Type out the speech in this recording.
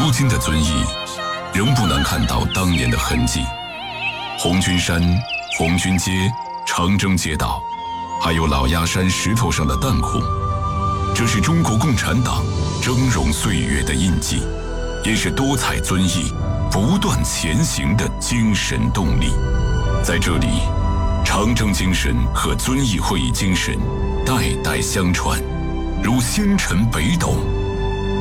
如今的遵义，仍不难看到当年的痕迹。红军山、红军街、长征街道，还有老鸭山石头上的弹孔，这是中国共产党峥嵘岁月的印记，也是多彩遵义不断前行的精神动力。在这里，长征精神和遵义会议精神代代相传，如星辰北斗，